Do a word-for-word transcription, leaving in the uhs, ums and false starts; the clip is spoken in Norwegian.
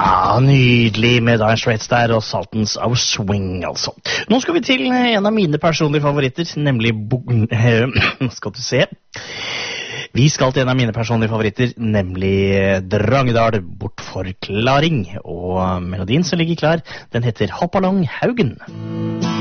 Ja, nydelig med Dire Straits der og Sultans of Swing, altså. Nå skal vi til en av mine personlige favoritter, nemlig Bo... skal du se... Vi skal til en av mine personlige favoritter, nemlig Drangedal Bortforklaring. Og melodien som ligger klar, den heter Hoppalong Haugen.